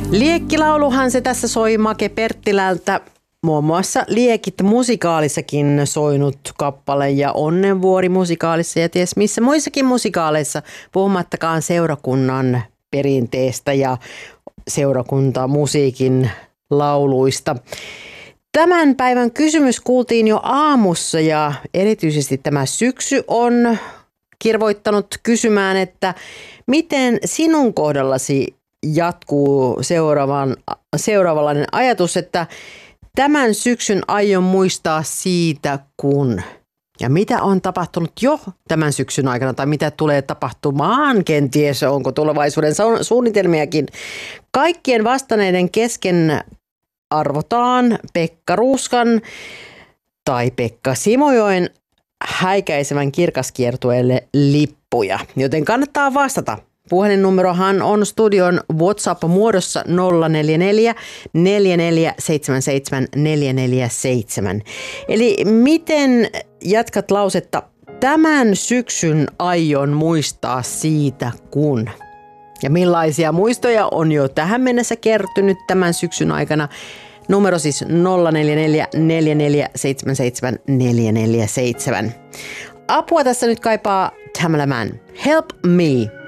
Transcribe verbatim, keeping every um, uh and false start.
Liekkilauluhan se tässä soi Make Perttilältä. Muun muassa Liekit musikaalissakin soinut kappale ja Onnenvuori musikaalissa ja ties missä muissakin musikaaleissa, puhumattakaan seurakunnan perinteestä ja seurakuntamusiikin lauluista. Tämän päivän kysymys kuultiin jo aamussa ja erityisesti tämä syksy on kirvoittanut kysymään, että miten sinun kohdallasi jatkuu seuraavan, seuraavanlainen ajatus, että tämän syksyn aion muistaa siitä, kun ja mitä on tapahtunut jo tämän syksyn aikana tai mitä tulee tapahtumaan, kenties onko tulevaisuuden suunnitelmiakin. Kaikkien vastanneiden kesken arvotaan Pekka Ruuskan tai Pekka Simojoen häikäisevän kirkaskiertueelle lippuja, joten kannattaa vastata. Puhelinnumerohan on studion WhatsApp-muodossa nolla neljä neljä neljä neljä seitsemän seitsemän neljä neljä seitsemän. Eli miten jatkat lausetta tämän syksyn aion muistaa siitä kun? Ja millaisia muistoja on jo tähän mennessä kertynyt tämän syksyn aikana? Numero siis nolla neljä neljä neljä neljä seitsemän seitsemän neljä neljä seitsemän. Apua tässä nyt kaipaa Tamala Mann. Help Me.